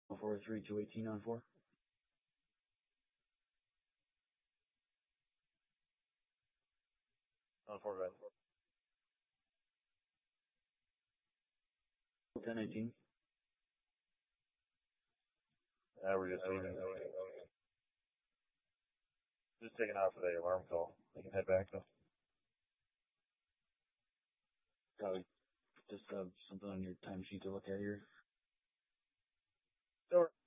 43218 on 4. On 4, guys. 1018. We're just taking off for the alarm call. You can head back though. Probably just have something on your timesheet to look at here. Sure.